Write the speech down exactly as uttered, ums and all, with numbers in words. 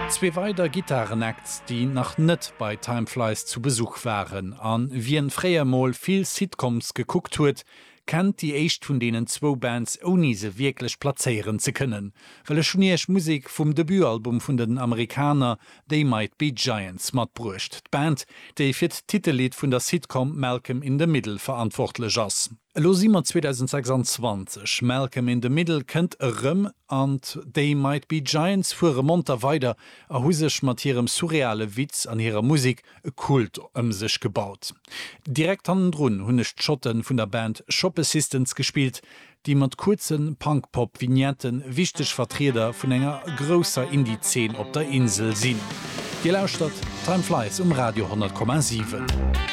Zwei weiter Gitarrenacts, die nach net bei Timeflies zu Besuch waren, an wie en Freiermol viel Sitcoms geguckt huet, kennt die echt von denen zwei Bands ohne se wirklich platzieren zu können, weil es schon erst Musik vom Debütalbum von den Amerikaner They Might Be Giants mat brucht. Die Band, die für das Titellied von der Sitcom Malcolm in the Middle verantwortlich ist. Los immer zwanzig sechsundzwanzig. Malcolm in the Middle kennt rem an They Might Be Giants fuhr Monter weiter a husech mat ihrem surreale Witz an ihrer Musik e Kult um sich gebaut. Direkt an run hunnecht Schotten vun der Band Shop Assistants gespielt, die mat kurzen Punkpop-Vignetten wichtig Vertreter vun enger grosser Indie-Szene op der Insel sinn. Die Lausstadt Timeflies um Radio hundert Komma sieben.